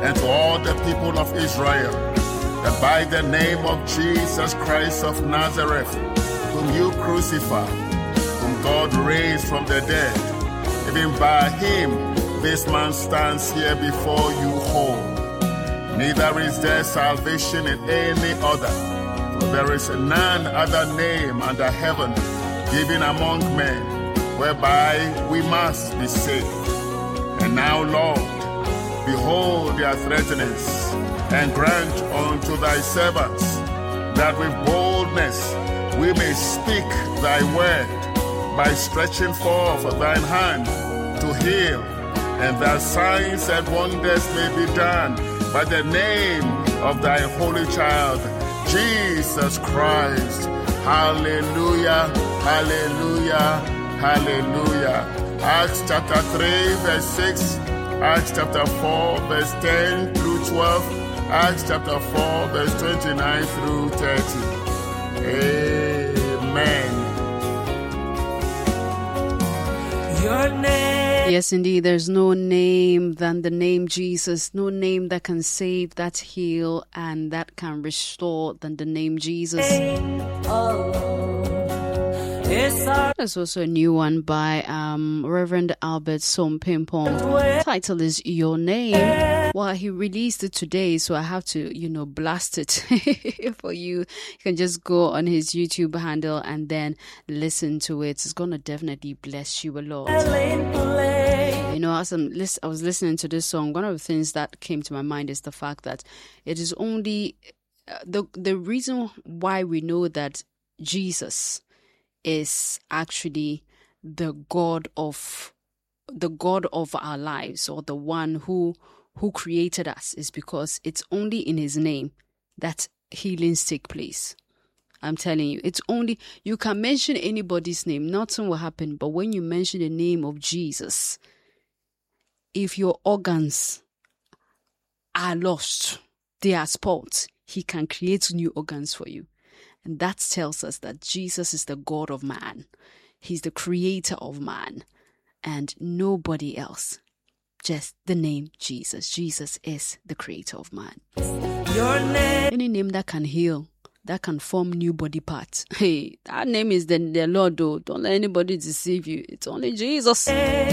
and to all the people of Israel, that by the name of Jesus Christ of Nazareth, whom you crucified, whom God raised from the dead, even by him this man stands here before you whole. Neither is there salvation in any other, for there is none other name under heaven given among men, whereby we must be saved. And now, Lord, behold their threatenings, and grant unto thy servants that with boldness we may speak thy word, by stretching forth thine hand to heal, and that signs and wonders may be done by the name of thy holy child, Jesus Christ. Hallelujah, hallelujah, hallelujah. Acts chapter 3, verse 6, Acts chapter 4, verse 10 through 12, Acts chapter 4, verse 29 through 30. Amen. Your name. Yes, indeed, there's no name than the name Jesus, no name that can save, that heal, and that can restore than the name Jesus. There's also a new one by Reverend Albert Sompimpong. Title is Your Name. Well, he released it today, so I have to, blast it for you. You can just go on his YouTube handle and then listen to it. It's going to definitely bless you a lot. As I was listening to this song, one of the things that came to my mind is the fact that it is only the reason why we know that Jesus is actually the God of our lives, or the one who created us, is because it's only in his name that healings take place. I'm telling you, it's only, you can mention anybody's name, nothing will happen. But when you mention the name of Jesus, if your organs are lost, they are spoiled, he can create new organs for you. And that tells us that Jesus is the God of man. He's the creator of man. And nobody else. Just the name Jesus. Jesus is the creator of man. Your name. Any name that can heal, that can form new body parts. Hey, that name is the Lord, though. Don't let anybody deceive you. It's only Jesus.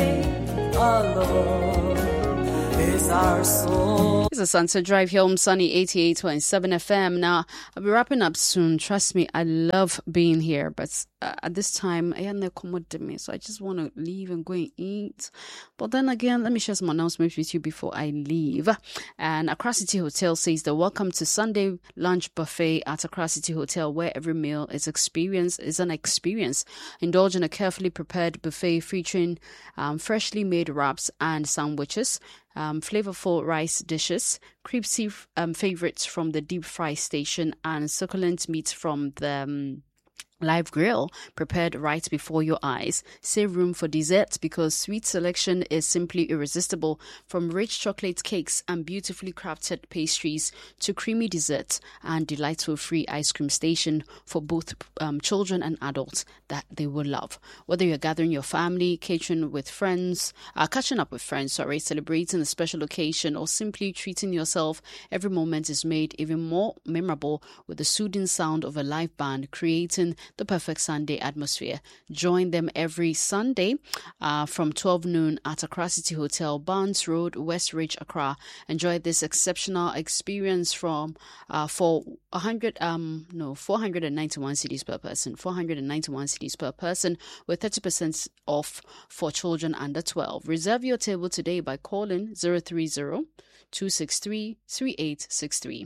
Alone is our soul. This is Sunset Drive here on Sunny 88.7 FM. Now, I'll be wrapping up soon. Trust me, I love being here. But at this time, I am accommodate me, so I just want to leave and go and eat. But then again, let me share some announcements with you before I leave. And Accra City Hotel says that welcome to Sunday lunch buffet at Accra City Hotel, where every meal is an experience. Indulge in a carefully prepared buffet featuring freshly made wraps and sandwiches, flavorful rice dishes, crispy favorites from the deep fry station, and succulent meats from the live grill prepared right before your eyes. Save room for desserts because sweet selection is simply irresistible. From rich chocolate cakes and beautifully crafted pastries to creamy desserts and delightful free ice cream station for both children and adults that they will love. Whether you're gathering your family, catching up with friends, celebrating a special occasion, or simply treating yourself, every moment is made even more memorable with the soothing sound of a live band, creating the perfect Sunday atmosphere. Join them every Sunday from 12 noon at Accra City Hotel, Barnes Road, West Ridge, Accra. Enjoy this exceptional experience for 491 cedis per person. 491 cedis per person with 30% off for children under 12. Reserve your table today by calling 030-263-3863.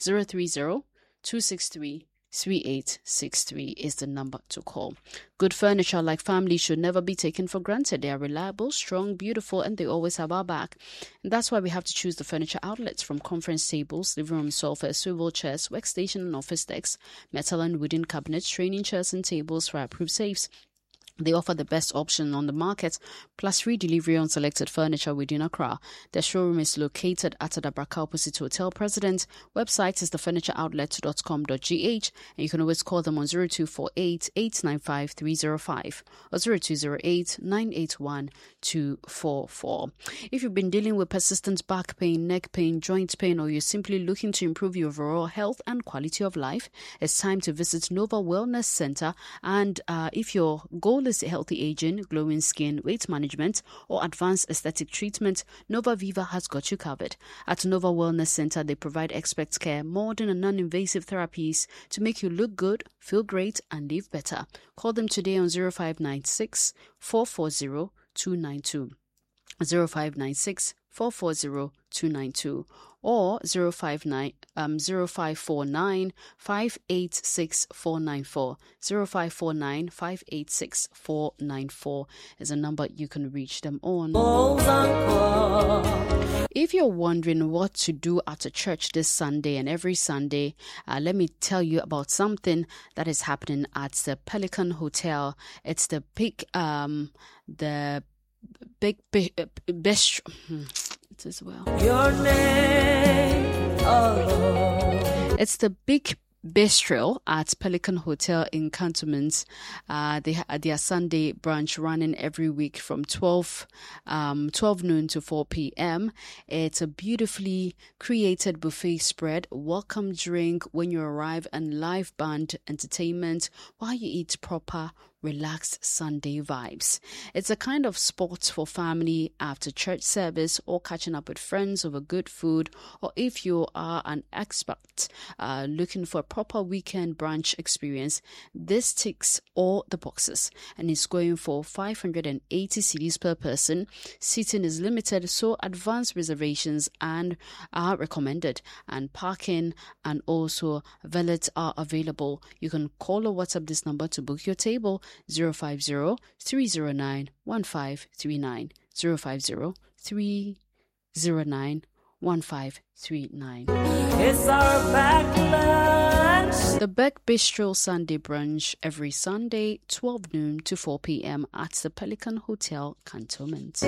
030-263-3863 is the number to call. Good furniture like family should never be taken for granted. They are reliable, strong, beautiful, and they always have our back. And that's why we have to choose the furniture outlets, from conference tables, living room sofas, swivel chairs, workstation and office desks, metal and wooden cabinets, training chairs and tables for approved safes, They offer the best option on the market, plus free delivery on selected furniture within Accra. Their showroom is located at Adabraka opposite Hotel President. Website is thefurnitureoutlet.com.gh, and you can always call them on 0248 895 305 or 0208 981 244. If you've been dealing with persistent back pain, neck pain, joint pain, or you're simply looking to improve your overall health and quality of life, it's time to visit Nova Wellness Center. And if your goal is healthy aging, glowing skin, weight management, or advanced aesthetic treatment, Nova Viva has got you covered. At Nova Wellness Center, they provide expert care, modern and non-invasive therapies to make you look good, feel great, and live better. Call them today on 0596 440 292. 0596 440 292 or 0549 586 494. 0549 586 494 is a number you can reach them on. If you're wondering what to do at a church this Sunday and every Sunday, let me tell you about something that is happening at the Pelican Hotel. It's the big best it as well. Your name alone. It's the big bistro at Pelican Hotel in Cantonment. Their Sunday brunch running every week from 12 noon to 4 p.m. It's a beautifully created buffet spread, welcome drink when you arrive, and live band entertainment while you eat proper relaxed Sunday vibes. It's a kind of spot for family after church service or catching up with friends over good food, or if you are an expert looking for a proper weekend brunch experience. This ticks all the boxes and is going for 580 cedis per person. Seating is limited, so advanced reservations are recommended, and parking and also valets are available. You can call or WhatsApp this number to book your table: 050-309-1539, 050-309-1539. It's our backlash. The Beck Bistro Sunday brunch every Sunday, 12 noon to 4 p.m. at the Pelican Hotel, Cantonment.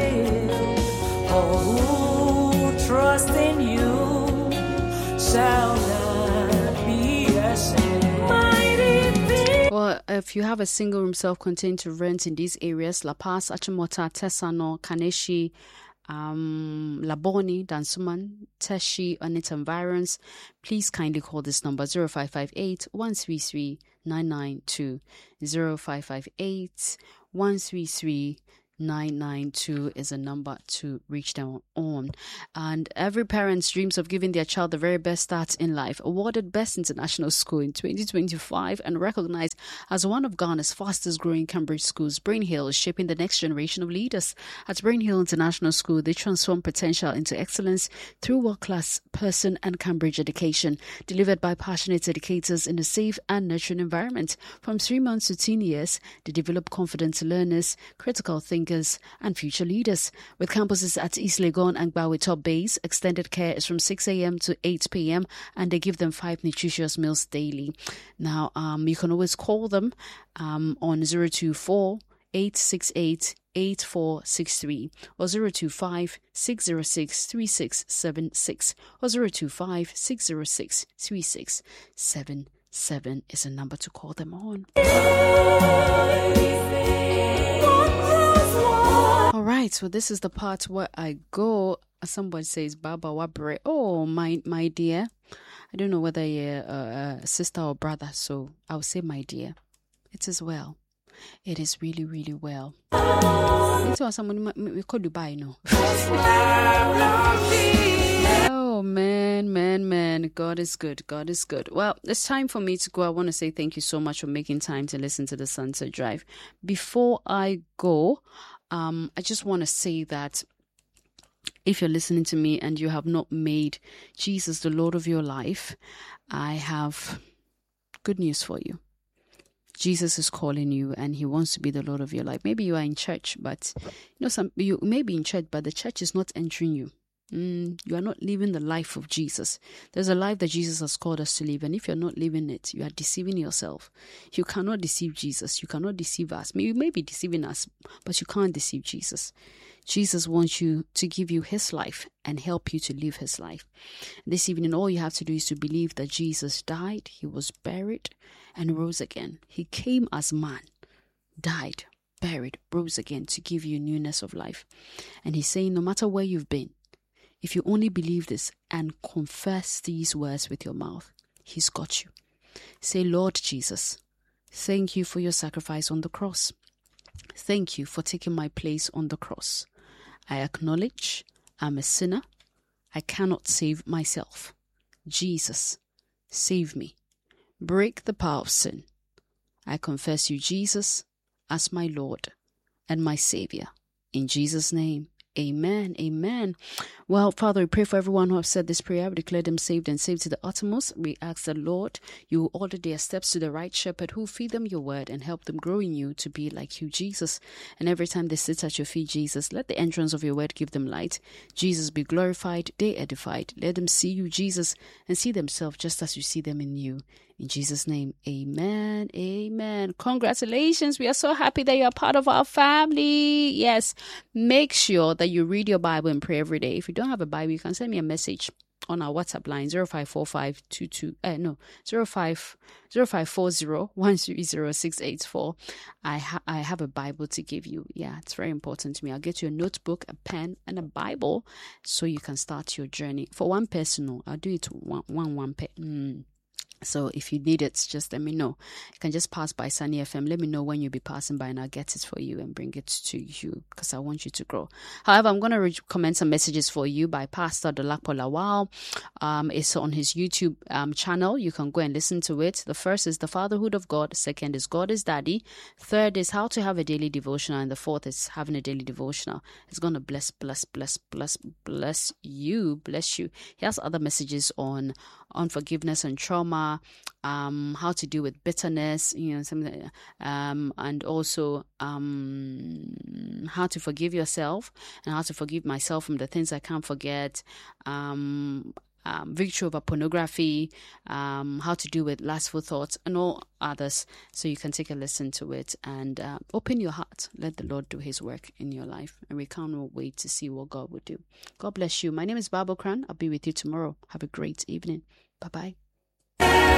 Oh, trust in you shall not be ashamed. Well, if you have a single room self-contained to rent in these areas, La Paz, Achimota, Tesano, Kaneshi, Laboni, Dansuman, Teshi, and its environs, please kindly call this number 0558 133 992. 0558 133 992 is a number to reach them on. And every parent dreams of giving their child the very best start in life. Awarded Best International School in 2025 and recognized as one of Ghana's fastest growing Cambridge schools, Brain Hill is shaping the next generation of leaders. At Brain Hill International School, they transform potential into excellence through world-class person and Cambridge education, delivered by passionate educators in a safe and nurturing environment. From 3 months to 10 years, they develop confident learners, critical thinkers, and future leaders. With campuses at East Legon and Bawe Top Base, extended care is from 6 a.m. to 8 p.m. and they give them 5 nutritious meals daily. Now, you can always call them on 024 868 8463 or 025 606 3676 or 025 606 3677 is a number to call them on. All right, so this is the part where I go. Somebody says, Baba Wabre. Oh, my dear. I don't know whether you're a sister or brother, so I'll say my dear. It is well. It is really, really well. We call Dubai, no. Oh, man. God is good. God is good. Well, it's time for me to go. I want to say thank you so much for making time to listen to the Sunset Drive. Before I go, I just want to say that if you're listening to me and you have not made Jesus the Lord of your life, I have good news for you. Jesus is calling you and he wants to be the Lord of your life. Maybe you are in church, but you may be in church, but the church is not entering you. You are not living the life of Jesus. There's a life that Jesus has called us to live, and if you're not living it, you are deceiving yourself. You cannot deceive Jesus. You cannot deceive us. You may be deceiving us, but you can't deceive Jesus. Jesus wants you to give you his life and help you to live his life. This evening, all you have to do is to believe that Jesus died, he was buried, and rose again. He came as man, died, buried, rose again to give you newness of life. And he's saying, no matter where you've been, if you only believe this and confess these words with your mouth, he's got you. Say, Lord Jesus, thank you for your sacrifice on the cross. Thank you for taking my place on the cross. I acknowledge I'm a sinner. I cannot save myself. Jesus, save me. Break the power of sin. I confess you, Jesus, as my Lord and my Savior. In Jesus' name, amen. Amen. Well, Father, we pray for everyone who have said this prayer. We declare them saved and saved to the uttermost. We ask the Lord, you will order their steps to the right shepherd who will feed them your word and help them grow in you to be like you, Jesus. And every time they sit at your feet, Jesus, let the entrance of your word give them light. Jesus, be glorified, they edified. Let them see you, Jesus, and see themselves just as you see them in you. In Jesus' name, amen, amen. Congratulations. We are so happy that you are part of our family. Yes, make sure that you read your Bible and pray every day. If you don't have a Bible, you can send me a message on our WhatsApp line 0540-130-684. I have a Bible to give you. Yeah, it's very important to me. I'll get you a notebook, a pen, and a Bible so you can start your journey. For one person, I'll do it one per. So if you need it, just let me know. You can just pass by Sunny FM. Let me know when you'll be passing by and I'll get it for you and bring it to you because I want you to grow. However, I'm going to recommend some messages for you by Pastor Dolapo Lawal. It's on his YouTube channel. You can go and listen to it. The first is The Fatherhood of God. Second is God is Daddy. Third is How to Have a Daily Devotional. And the fourth is Having a Daily Devotional. It's going to bless you. He has other messages on unforgiveness and trauma, how to deal with bitterness, something, and also how to forgive yourself and how to forgive myself from the things I can't forget, victory over pornography, how to deal with lustful thoughts, and all others. So you can take a listen to it and open your heart. Let the Lord do his work in your life. And we can't wait to see what God will do. God bless you. My name is Barbara Cran. I'll be with you tomorrow. Have a great evening. Bye-bye.